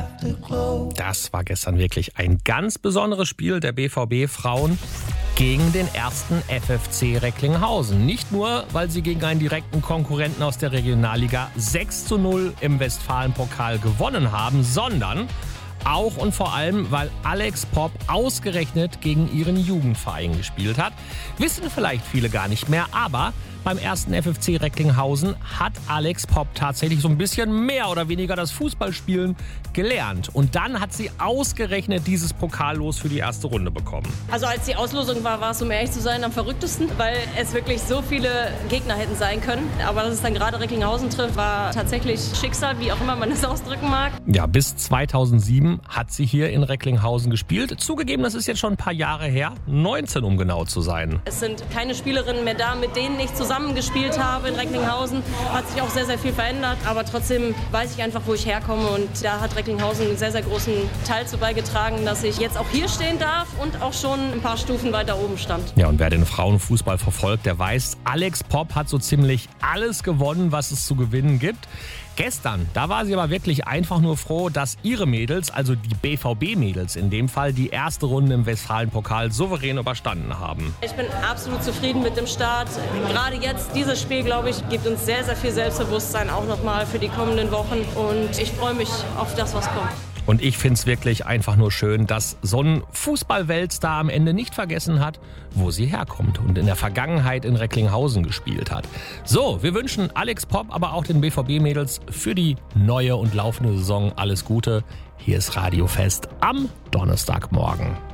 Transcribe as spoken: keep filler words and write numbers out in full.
Afterglow. Das war gestern wirklich ein ganz besonderes Spiel der B V B-Frauen gegen den ersten F F C Recklinghausen. Nicht nur, weil sie gegen einen direkten Konkurrenten aus der Regionalliga sechs zu null im Westfalenpokal gewonnen haben, sondern auch und vor allem, weil Alex Popp ausgerechnet gegen ihren Jugendverein gespielt hat. Wissen vielleicht viele gar nicht mehr, aber beim ersten F F C Recklinghausen hat Alex Popp tatsächlich so ein bisschen mehr oder weniger das Fußballspielen gelernt. Und dann hat sie ausgerechnet dieses Pokallos für die erste Runde bekommen. Also als die Auslosung war, war es, um ehrlich zu sein, am verrücktesten, weil es wirklich so viele Gegner hätten sein können. Aber dass es dann gerade Recklinghausen trifft, war tatsächlich Schicksal, wie auch immer man es ausdrücken mag. Ja, bis zweitausendsieben hat sie hier in Recklinghausen gespielt. Zugegeben, das ist jetzt schon ein paar Jahre her, neunzehn um genau zu sein. Es sind keine Spielerinnen mehr da, mit denen ich zusammen gespielt habe in Recklinghausen. Hat sich auch sehr, sehr viel verändert. Aber trotzdem weiß ich einfach, wo ich herkomme. Und da hat Recklinghausen einen sehr, sehr großen Teil zu beigetragen, dass ich jetzt auch hier stehen darf und auch schon ein paar Stufen weiter oben stand. Ja, und wer den Frauenfußball verfolgt, der weiß, Alex Popp hat so ziemlich alles gewonnen, was es zu gewinnen gibt. Gestern, da war sie aber wirklich einfach nur froh, dass ihre Mädels, also die B V B-Mädels in dem Fall, die erste Runde im Westfalenpokal souverän überstanden haben. Ich bin absolut zufrieden mit dem Start. Gerade jetzt, dieses Spiel, glaube ich, gibt uns sehr, sehr viel Selbstbewusstsein auch nochmal für die kommenden Wochen. Und ich freue mich auf das, was kommt. Und ich finde es wirklich einfach nur schön, dass so ein Fußballweltstar am Ende nicht vergessen hat, wo sie herkommt und in der Vergangenheit in Recklinghausen gespielt hat. So, wir wünschen Alex Popp, aber auch den B V B-Mädels für die neue und laufende Saison alles Gute. Hier ist Radio Fest am Donnerstagmorgen.